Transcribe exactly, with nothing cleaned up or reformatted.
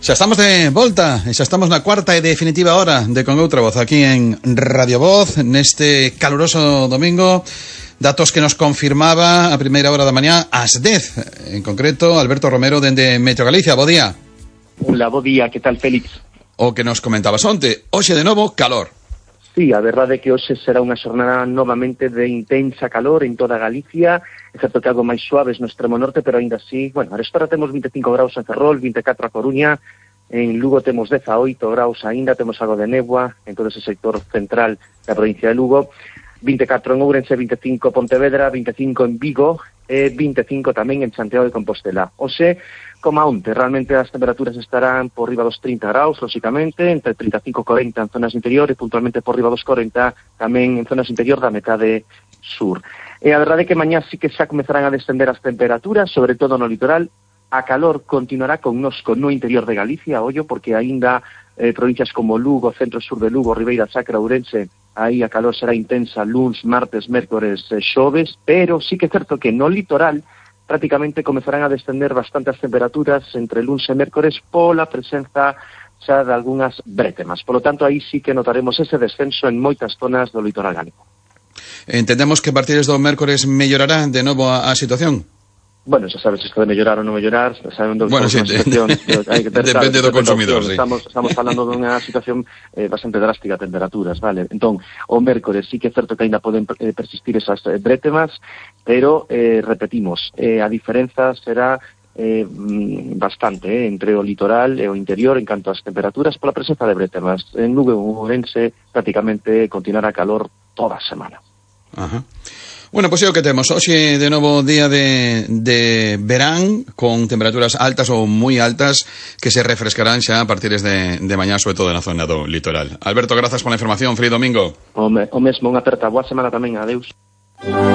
Xa estamos de volta, xa estamos na cuarta e definitiva hora de Con Outra Voz aquí en Radio Voz, neste caluroso domingo. Datos que nos confirmaba a primeira hora da mañá ás dez, en concreto Alberto Romero dende Meteo Galicia. Bo día. Hola, bo día, que tal, Félix? O que nos comentabas onte, hoxe de novo calor. Sí, a verdade é que hoxe será unha xornada novamente de intensa calor en toda Galicia, excepto que algo máis suaves no extremo norte, pero aínda así, bueno, a restora temos vinte e cinco graus en Ferrol, vinte e catro a Coruña, en Lugo temos dezaoito graus aínda, temos algo de néboa en todo ese sector central da provincia de Lugo, vinte e catro en Ourense, vinte e cinco en Pontevedra, vinte e cinco en Vigo e vinte e cinco tamén en Santiago de Compostela. Hoxe, como a onte, realmente as temperaturas estarán por riba dos trinta graus, lóxicamente, entre trinta e cinco e corenta en zonas interiores, puntualmente por riba dos corenta tamén en zonas interior da metade sur. E a verdade é que mañá sí que xa comezarán a descender as temperaturas, sobre todo no litoral. A calor continuará connosco no interior de Galicia, ollo, porque aínda eh, provincias como Lugo, centro-sur de Lugo, Ribeira Sacra, Ourense, aí a calor será intensa luns, martes, mércores, eh, xoves, pero sí que é certo que no litoral prácticamente comezarán a descender bastantes temperaturas entre luns e mércores pola presenza xa de algunhas brétemas. Por lo tanto, aí sí que notaremos ese descenso en moitas zonas do litoral gálico. Entendemos que a partir do mércores mellorará de novo a, a situación? Bueno, xa sabes isto de mellorar ou non mellorar, sabendo bueno, sí, situación, hai que ter, depende claro, do consumidor, sí. Estamos, estamos falando dunha situación eh, bastante drástica de temperaturas, vale? Entón, o mércores sí que é certo que ainda poden eh, persistir esas eh, brétemas, pero, eh, repetimos, eh, a diferenza será eh, bastante eh, entre o litoral e o interior en canto ás temperaturas pola presenza de brétemas. En Lugo e Ourense prácticamente continuará calor toda a semana. Ajá. Bueno, pois é o que temos. Hoxe de novo día de, de verán con temperaturas altas ou moi altas que se refrescarán xa a partir de, de mañá, sobre todo na zona do litoral. Alberto, grazas pola información. Feliz domingo. O, me, o mesmo, unha aperta. Boa semana tamén. Adeus.